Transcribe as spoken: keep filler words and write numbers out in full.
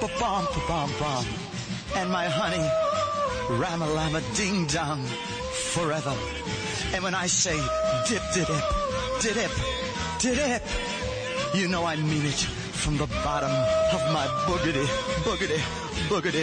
ba-bum, ba-bum, bum. And my honey, ram-a-lam-a ding-dong, forever. And when I say dip-dip, dip-dip, dip-dip, you know I mean it from the bottom of my boogity, boogity, boogity.